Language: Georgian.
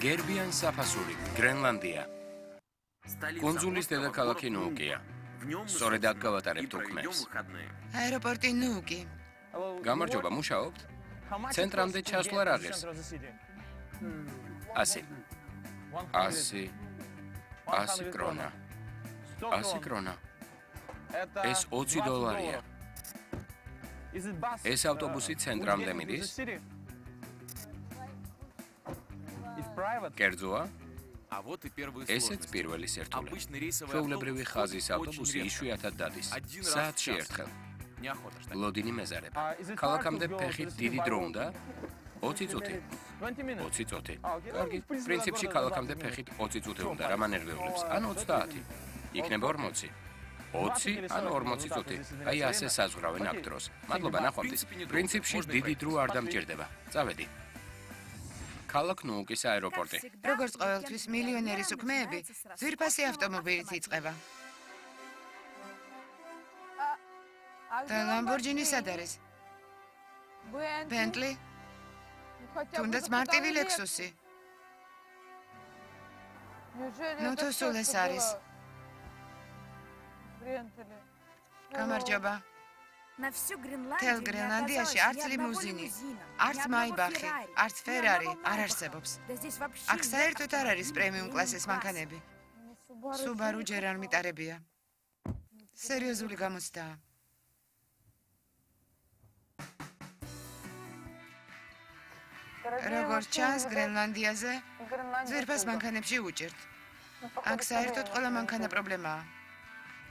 გერბიან საფასური, გრენლანდია. კონძულის დედაქალაქი ნუუკია. სწორედ აქ გავატარებთ უქმებს. აეროპორტი ნუუკი. გამარჯობა, მუშაობთ? ცენტრამდე ჩასვლა რა ღირს? 100 კრონა. 100 კრონა. ეს $20. ეს ავტობუსი ცენტრამდე მიდის? კერძოა? ესეც პირველი სერტული. ჩვეულებრივი ხაზის ავტობუსი იშვიათად დადის. საათში ერთხელ. ლოდინი მეზარება. ქალაქამდე ფეხით დიდი დრო უნდა? 20 წუთი. 20 წუთი. კარგი. პრინციპში ქალაქამდე ფეხით 20 წუთი უნდა რა მანერვეულებს. ან 30. იქნება 40. 20 ან 40 წუთი. აი ასე საზღვრავენ აქ დროს. მადლობა ნახვამდის. პრინციპში დიდი დრო არ დამჭირდება. წავედი. ქალაქ ნუუკის აეროპორტი. როგორც ყოველთვის მილიონერის უქმეები ძვირფასი ავტომობილით იწყება. და ლამბორჯინი სად არის? ბენტლი? თუნდაც მარტივი ლექსუსი. ნუ თუ სულ ეს არის. გამარჯობა. თელ გრენლანდიაში არც ლიმუზინი, არც მაიბახი, არც ფერარი არ არსებობს. აქ საერთოდ არ არის პრემიუმ კლასის მანქანები. სუბარუ ჯერ არ მიტარებია. სერიოზული გამოცდაა. როგორც ჩანს, გრენლანდიაზე ძვირფას მანქანებში უჭერთ. აქ საერთოდ ყველა მანქანა პრობლემაა.